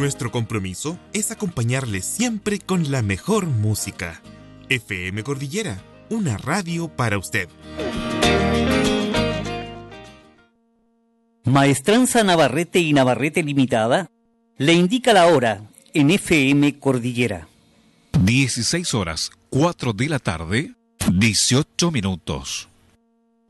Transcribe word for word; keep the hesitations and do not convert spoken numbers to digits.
Nuestro compromiso es acompañarles siempre con la mejor música. F M Cordillera, una radio para usted. Maestranza Navarrete y Navarrete Limitada le indica la hora en F M Cordillera. dieciséis horas, cuatro de la tarde, dieciocho minutos.